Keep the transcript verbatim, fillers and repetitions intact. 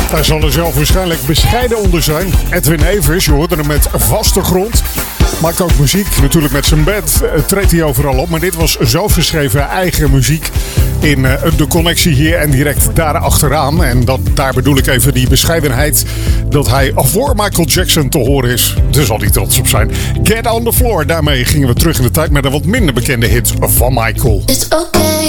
Daar zal er zelf waarschijnlijk bescheiden onder zijn. Edwin Evers, je hoorde hem met Vaste Grond. Maakt ook muziek, natuurlijk met zijn band treedt hij overal op. Maar dit was zelfgeschreven eigen muziek in uh, de connectie hier en direct daar achteraan. En dat, daar bedoel ik even die bescheidenheid dat hij voor Michael Jackson te horen is. Daar zal hij trots op zijn. Get on the Floor, daarmee gingen we terug in de tijd met een wat minder bekende hit van Michael. It's okay.